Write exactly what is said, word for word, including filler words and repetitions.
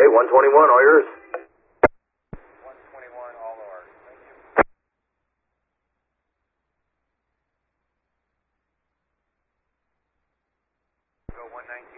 one twenty-one, all yours. one twenty-one, all ours. Thank you. Go one nineteen.